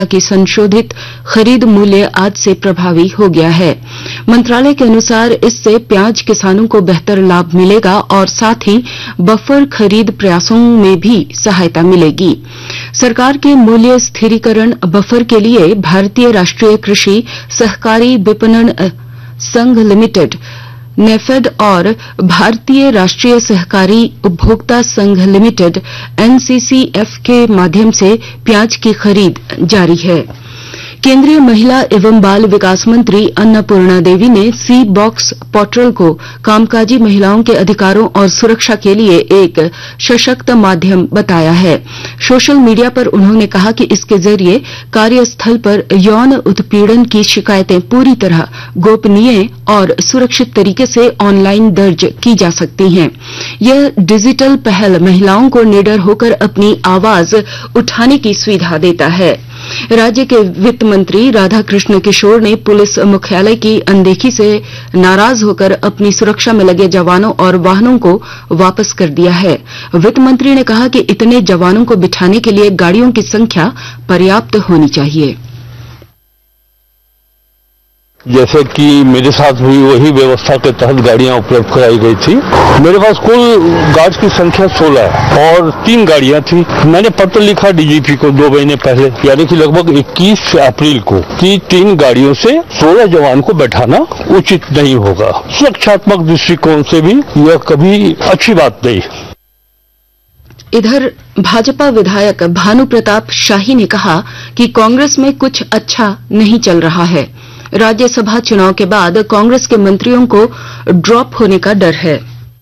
की संशोधित खरीद मूल्य आज से प्रभावी हो गया है। मंत्रालय के अनुसार इससे प्याज किसानों को बेहतर लाभ मिलेगा और साथ ही बफर खरीद प्रयासों में भी सहायता मिलेगी। सरकार के मूल्य स्थिरीकरण बफर के लिए भारतीय राष्ट्रीय कृषि सहकारी विपणन संघ लिमिटेड नेफेड और भारतीय राष्ट्रीय सहकारी उपभोक्ता संघ लिमिटेड एनसीसीएफ के माध्यम से प्याज की खरीद जारी है। केंद्रीय महिला एवं बाल विकास मंत्री अन्नपूर्णा देवी ने सी बॉक्स पोर्टल को कामकाजी महिलाओं के अधिकारों और सुरक्षा के लिए एक सशक्त माध्यम बताया है। सोशल मीडिया पर उन्होंने कहा कि इसके जरिए कार्यस्थल पर यौन उत्पीड़न की शिकायतें पूरी तरह गोपनीय और सुरक्षित तरीके से ऑनलाइन दर्ज की जा सकती हैं। यह डिजिटल पहल महिलाओं को निडर होकर अपनी आवाज उठाने की सुविधा देता है। राज्य के वित्त मंत्री राधाकृष्ण किशोर ने पुलिस मुख्यालय की अनदेखी से नाराज होकर अपनी सुरक्षा में लगे जवानों और वाहनों को वापस कर दिया है। वित्त मंत्री ने कहा कि इतने जवानों को बिठाने के लिए गाड़ियों की संख्या पर्याप्त होनी चाहिए। जैसे कि मेरे साथ हुई वही व्यवस्था के तहत गाड़ियां उपलब्ध कराई गई थी। मेरे पास कुल गार्ड की संख्या 16 है और 3 गाड़ियां थी। मैंने पत्र लिखा डीजीपी को 2 महीने पहले, यानी कि लगभग 21 अप्रैल को, कि 3 गाड़ियों से 16 जवान को बैठाना उचित नहीं होगा। सुरक्षात्मक दृष्टिकोण से भी यह कभी अच्छी बात नहीं। इधर भाजपा विधायक भानु प्रताप शाही ने कहा कि कांग्रेस में कुछ अच्छा नहीं चल रहा है। राज्यसभा चुनाव के बाद कांग्रेस के मंत्रियों को ड्रॉप होने का डर है।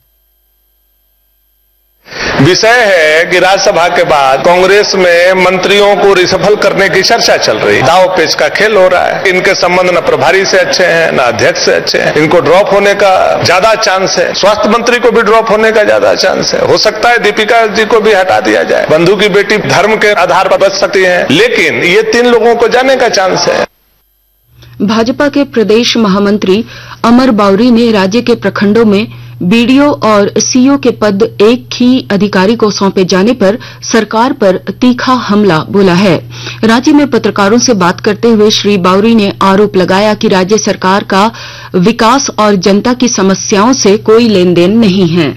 विषय है कि राज्यसभा के बाद कांग्रेस में मंत्रियों को रिशफल करने की चर्चा चल रही है। दाव पेच का खेल हो रहा है। इनके संबंध न प्रभारी से अच्छे हैं, न अध्यक्ष से अच्छे हैं। इनको ड्रॉप होने का ज्यादा चांस है। स्वास्थ्य मंत्री को भी ड्रॉप होने का ज्यादा चांस है। हो सकता है दीपिका जी को भी हटा दिया जाए। बंधु की बेटी धर्म के आधार पर बच सकती है, लेकिन ये 3 लोगों को जाने का चांस है। भाजपा के प्रदेश महामंत्री अमर बाउरी ने राज्य के प्रखंडों में बीडीओ और सीओ के पद एक ही अधिकारी को सौंपे जाने पर सरकार पर तीखा हमला बोला है। रांची में पत्रकारों से बात करते हुए श्री बाउरी ने आरोप लगाया कि राज्य सरकार का विकास और जनता की समस्याओं से कोई लेन देन नहीं है।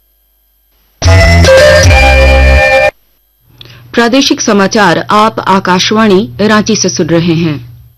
प्रादेशिक समाचार आप आकाशवाणी रांची से सुन रहे हैं।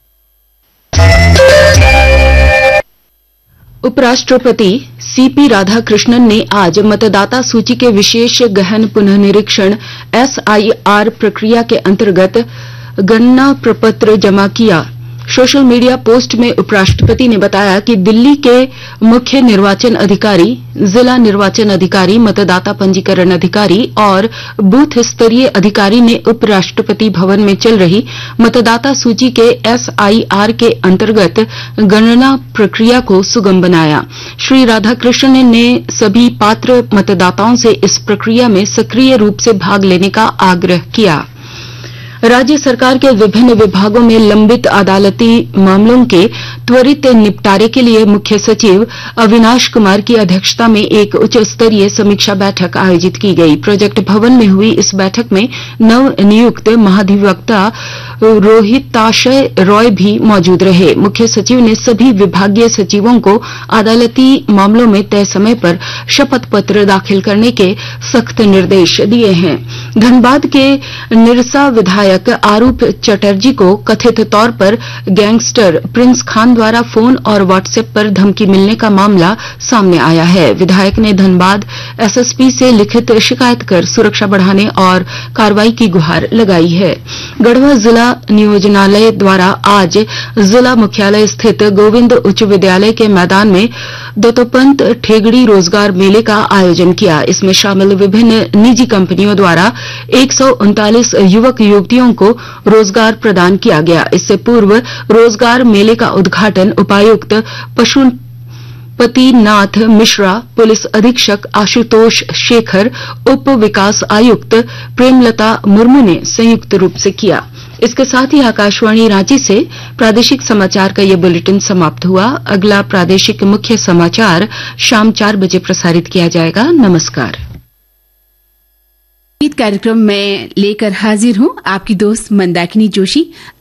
उपराष्ट्रपति सीपी राधाकृष्णन ने आज मतदाता सूची के विशेष गहन पुनर्निरीक्षण एसआईआर प्रक्रिया के अंतर्गत गणना प्रपत्र जमा किया। सोशल मीडिया पोस्ट में उपराष्ट्रपति ने बताया कि दिल्ली के मुख्य निर्वाचन अधिकारी, जिला निर्वाचन अधिकारी, मतदाता पंजीकरण अधिकारी और बूथ स्तरीय अधिकारी ने उपराष्ट्रपति भवन में चल रही मतदाता सूची के एसआईआर के अंतर्गत गणना प्रक्रिया को सुगम बनाया। श्री राधाकृष्णन ने सभी पात्र मतदाताओं से इस प्रक्रिया में सक्रिय रूप से भाग लेने का आग्रह किया। राज्य सरकार के विभिन्न विभागों में लंबित अदालती मामलों के त्वरित निपटारे के लिए मुख्य सचिव अविनाश कुमार की अध्यक्षता में एक उच्च स्तरीय समीक्षा बैठक आयोजित की गई। प्रोजेक्ट भवन में हुई इस बैठक में नव नियुक्त महाधिवक्ता रोहिताशय रॉय भी मौजूद रहे। मुख्य सचिव ने सभी विभागीय सचिवों को अदालती मामलों में तय समय पर शपथ पत्र दाखिल करने के सख्त निर्देश दिए हैं। धनबाद के निरसा विधायक आरूप चटर्जी को कथित तौर पर गैंगस्टर प्रिंस खान द्वारा फोन और व्हाट्सएप पर धमकी मिलने का मामला सामने आया है। विधायक ने धनबाद एसएसपी से लिखित शिकायत कर सुरक्षा बढ़ाने और कार्रवाई की गुहार लगाई है। गढ़वा जिला नियोजनालय द्वारा आज जिला मुख्यालय स्थित गोविंद उच्च विद्यालय के मैदान में दत्तोपंत ठेगड़ी रोजगार मेले का आयोजन किया। इसमें शामिल विभिन्न निजी कंपनियों द्वारा 139 युवक युवतियों को रोजगार प्रदान किया गया। इससे पूर्व रोजगार मेले का उद्घाटन उपायुक्त पशुपतिनाथ मिश्रा, पुलिस अधीक्षक आशुतोष शेखर, उप विकास आयुक्त प्रेमलता मुर्मू ने संयुक्त रूप से किया। इसके साथ ही आकाशवाणी रांची से प्रादेशिक समाचार का ये बुलेटिन समाप्त हुआ। अगला प्रादेशिक मुख्य समाचार शाम 4 बजे प्रसारित किया जाएगा। नमस्कार। कार्यक्रम में लेकर हाजिर हूँ आपकी दोस्त मंदाकिनी जोशी।